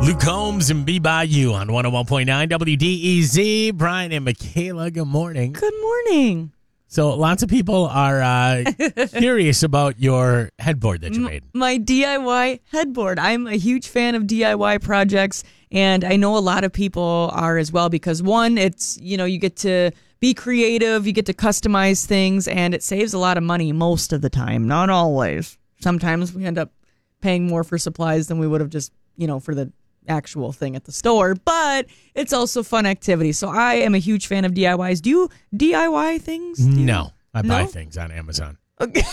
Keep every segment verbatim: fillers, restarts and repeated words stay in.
Luke Combs and Be By You on one oh one point nine W D E Z. Brian and Michaela, good morning. Good morning. So lots of people are uh, curious about your headboard that you made. My D I Y headboard. I'm a huge fan of D I Y projects, and I know a lot of people are as well because, one, it's, you know, you get to be creative, you get to customize things, and it saves a lot of money most of the time. Not always. Sometimes we end up paying more for supplies than we would have just, you know, for the actual thing at the store, but it's also fun activity. So I am a huge fan of D I Ys. Do you D I Y things? Do you? No, I buy No? things on Amazon. Okay.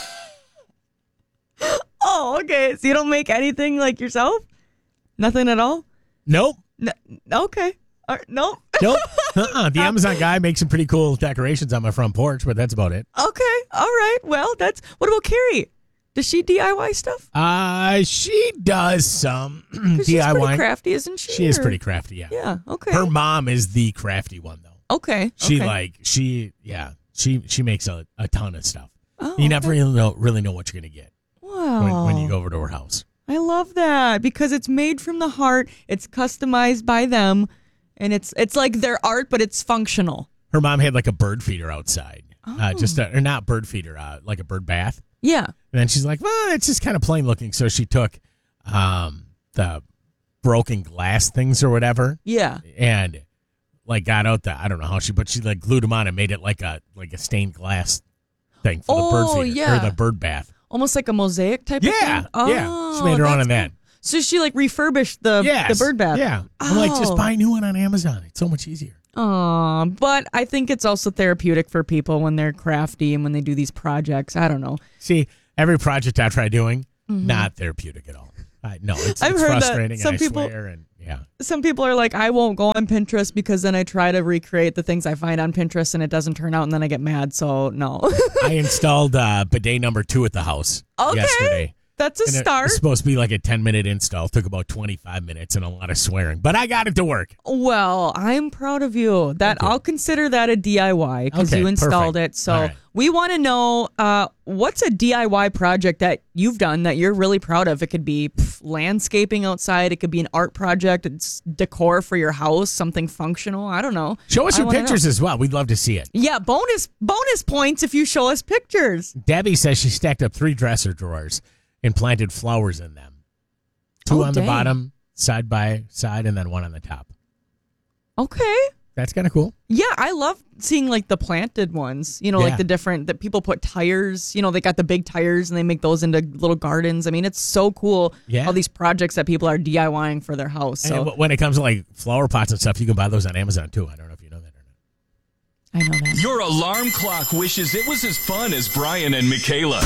Oh, okay. So you don't make anything like yourself? Nothing at all? Nope. No, okay. All right, nope. Nope. Uh-uh. The Amazon guy makes some pretty cool decorations on my front porch, but that's about it. Okay. All right. Well, that's... What about Carrie? Does she D I Y stuff? Uh, she does some D I Y. She's pretty crafty, isn't she? She is Or- pretty crafty, yeah. Yeah, okay. Her mom is the crafty one, though. Okay. She okay. like she yeah she she makes a, a ton of stuff. Oh, you never okay. really know really know what you're gonna get Wow. when, when you go over to her house. I love that because it's made from the heart. It's customized by them, and it's it's like their art, but it's functional. Her mom had like a bird feeder outside, Oh. uh, just a, or not bird feeder, uh, like a bird bath. Yeah. And then she's like, well, it's just kind of plain looking. So she took um, the broken glass things or whatever, Yeah. and like got out the I don't know how she, but she like glued them on and made it like a like a stained glass thing for Oh, the bird feeder yeah. or the bird bath. Almost like a mosaic type Yeah, of thing? yeah. Oh, She made her own that's on that. cool. So she like refurbished the, Yes. the bird bath? Yeah. I'm like, just Oh. buy a new one on Amazon. It's so much easier. Aw, but I think it's also therapeutic for people when they're crafty and when they do these projects. I don't know. See, every project I try doing, not therapeutic at all. I, no, it's, I've it's heard that frustrating. some and I people- swear, and yeah. Some people are like, I won't go on Pinterest because then I try to recreate the things I find on Pinterest and it doesn't turn out and then I get mad. So no. I installed uh, bidet number two at the house Okay. yesterday. That's a And it start. was supposed to be like a ten minute install. Took about twenty-five minutes and a lot of swearing, but I got it to work. Well, I'm proud of you. That you. I'll consider that a D I Y because Okay, you installed perfect. it. So All right. we want to know uh, what's a D I Y project that you've done that you're really proud of. It could be pff, landscaping outside. It could be an art project. It's decor for your house, something functional. I don't know. Show us I your wanna pictures know. as well. We'd love to see it. Yeah, bonus bonus points if you show us pictures. Debbie says she stacked up three dresser drawers and planted flowers in them. Two Oh, on the dang. bottom, side by side, and then one on the top. Okay. That's kind of cool. Yeah, I love seeing like the planted ones, you know, Yeah. like the different that people put tires, you know, they got the big tires and they make those into little gardens. I mean, it's so cool. Yeah. All these projects that people are DIYing for their house. And So w- when it comes to like flower pots and stuff, you can buy those on Amazon too. I don't know if you know that or not. I know that. Your alarm clock wishes it was as fun as Brian and Michaela.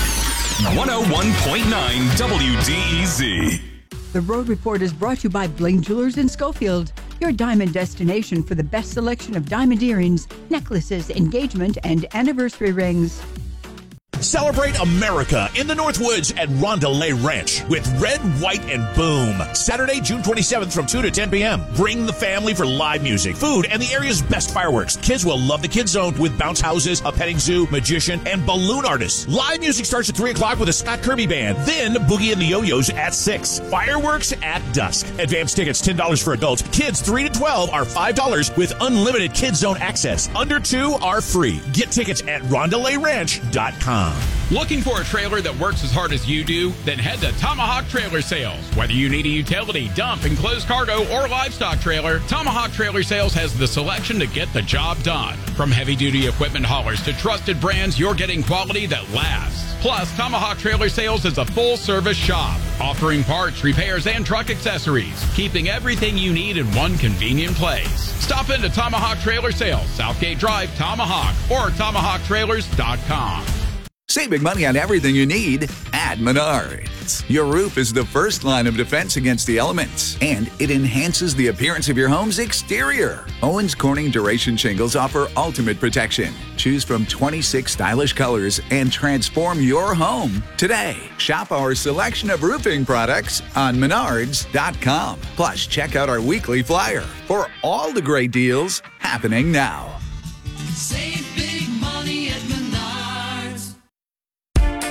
one oh one point nine W D E Z. The Road Report is brought to you by Bling Jewelers in Schofield, your diamond destination for the best selection of diamond earrings, necklaces, engagement, and anniversary rings. Celebrate America in the Northwoods at Rondelay Ranch with Red, White, and Boom. Saturday, June twenty-seventh from two to ten p.m. Bring the family for live music, food, and the area's best fireworks. Kids will love the Kids Zone with bounce houses, a petting zoo, magician, and balloon artists. Live music starts at three o'clock with a Scott Kirby Band. Then Boogie and the Yo-Yos at six. Fireworks at dusk. Advance tickets ten dollars for adults. Kids three to twelve are five dollars with unlimited Kids Zone access. Under two are free. Get tickets at rondelay ranch dot com. Looking for a trailer that works as hard as you do? Then head to Tomahawk Trailer Sales. Whether you need a utility, dump, enclosed cargo, or livestock trailer, Tomahawk Trailer Sales has the selection to get the job done. From heavy-duty equipment haulers to trusted brands, you're getting quality that lasts. Plus, Tomahawk Trailer Sales is a full-service shop, offering parts, repairs, and truck accessories, keeping everything you need in one convenient place. Stop into Tomahawk Trailer Sales, Southgate Drive, Tomahawk, or tomahawk trailers dot com. Save big money on everything you need at Menards. Your roof is the first line of defense against the elements, and it enhances the appearance of your home's exterior. Owens Corning Duration Shingles offer ultimate protection. Choose from twenty-six stylish colors and transform your home today. Shop our selection of roofing products on menards dot com. Plus, check out our weekly flyer for all the great deals happening now. Save big money at Menards.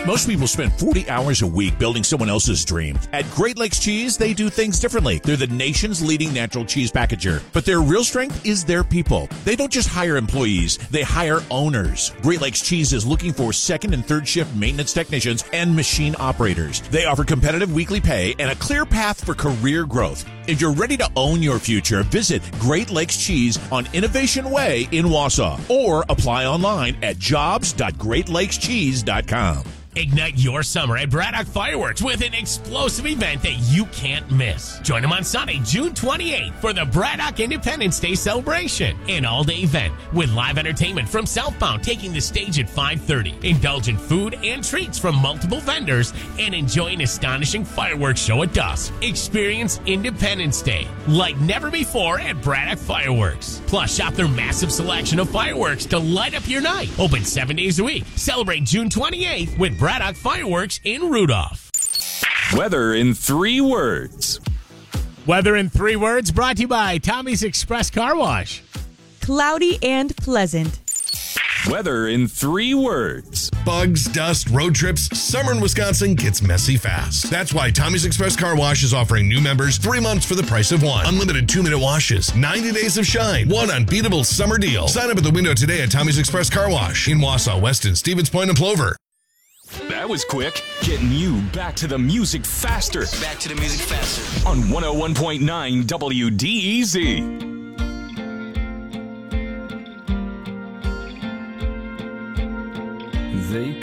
Most people spend forty hours a week building someone else's dream. At Great Lakes Cheese, they do things differently. They're the nation's leading natural cheese packager. But their real strength is their people. They don't just hire employees, they hire owners. Great Lakes Cheese is looking for second and third shift maintenance technicians and machine operators. They offer competitive weekly pay and a clear path for career growth. If you're ready to own your future, visit Great Lakes Cheese on Innovation Way in Wausau or apply online at jobs dot great lakes cheese dot com. Ignite your summer at Braddock Fireworks with an explosive event that you can't miss. Join them on Sunday, June twenty-eighth for the Braddock Independence Day celebration. An all-day event with live entertainment from Southbound taking the stage at five thirty. Indulge in food and treats from multiple vendors and enjoy an astonishing fireworks show at dusk. Experience Independence Day like never before at Braddock Fireworks. Plus, shop their massive selection of fireworks to light up your night. Open seven days a week. Celebrate June twenty-eighth with Braddock Fireworks in Rudolph. Weather in three words. Weather in three words brought to you by Tommy's Express Car Wash. Cloudy and pleasant. Weather in three words. Bugs, dust, road trips. Summer in Wisconsin gets messy fast. That's why Tommy's Express Car Wash is offering new members three months for the price of one. Unlimited two-minute washes, ninety days of shine, one unbeatable summer deal. Sign up at the window today at Tommy's Express Car Wash in Wausau, Weston, Stevens Point, and Plover. That was quick, getting you back to the music faster. Back to the music faster. On one oh one point nine W D E Z. They